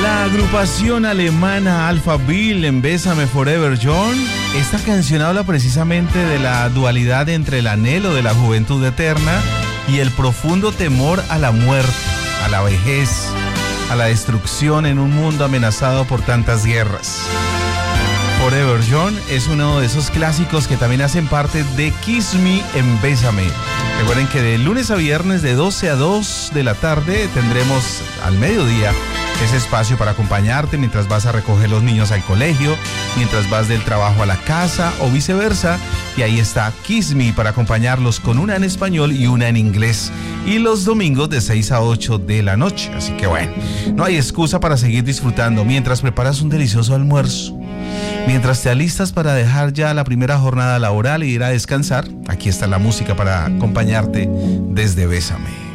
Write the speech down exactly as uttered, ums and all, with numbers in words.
La agrupación alemana Alphaville en Bésame Forever John. Esta canción habla precisamente de la dualidad entre el anhelo de la juventud eterna y el profundo temor a la muerte, a la vejez, a la destrucción en un mundo amenazado por tantas guerras. Forever John es uno de esos clásicos que también hacen parte de Kiss Me en Bésame. Recuerden que de lunes a viernes de doce a dos de la tarde tendremos al mediodía ese espacio para acompañarte mientras vas a recoger los niños al colegio, mientras vas del trabajo a la casa o viceversa. Y ahí está Kiss Me para acompañarlos con una en español y una en inglés. Y los domingos de seis a ocho de la noche. Así que bueno, no hay excusa para seguir disfrutando mientras preparas un delicioso almuerzo. Mientras te alistas para dejar ya la primera jornada laboral e ir a descansar, aquí está la música para acompañarte desde Bésame.